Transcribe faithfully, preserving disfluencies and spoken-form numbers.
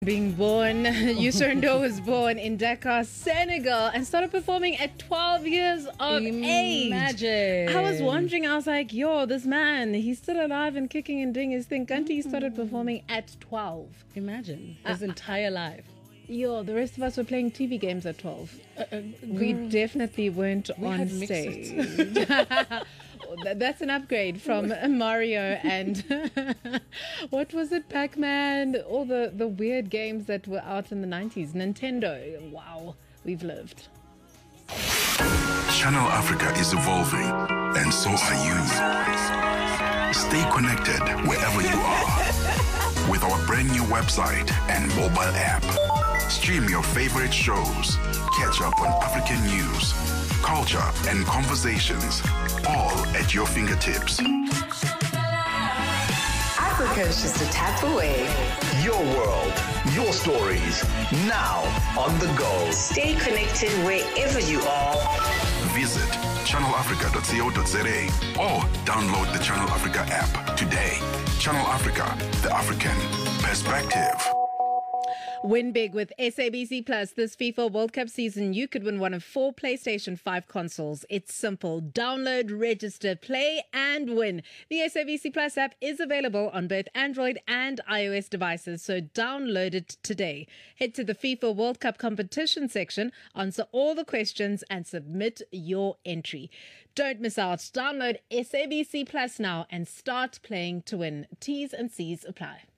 Being born, Youssou N'Dour was born in Dakar, Senegal, and started performing at twelve years of age. Imagine. I was wondering, I was like, yo, this man, he's still alive and kicking and doing his thing. Kanti he started performing at twelve. Imagine his uh, entire life. Yo, the rest of us were playing T V games at twelve. Uh, uh, we definitely weren't we on stage. That's an upgrade from Mario and what was it, Pac-Man, all the, the weird games that were out in the nineties. Nintendo, wow, we've lived. Channel Africa is evolving, and so are you. Stay connected wherever you are with our brand new website and mobile app. Stream your favorite shows, catch up on African news, culture, and conversations, all at your fingertips. Africa is just a tap away. Your world, your stories, now on the go. Stay connected wherever you are. Visit channel africa dot co dot za or download the Channel Africa app today. Channel Africa, the African perspective. Win big with S A B C Plus this FIFA World Cup season. You could win one of four PlayStation five consoles. It's simple. Download, register, play, and win. The S A B C Plus app is available on both Android and iOS devices, so download it today. Head to the FIFA World Cup competition section, answer all the questions, and submit your entry. Don't miss out. Download S A B C Plus now and start playing to win. T's and C's apply.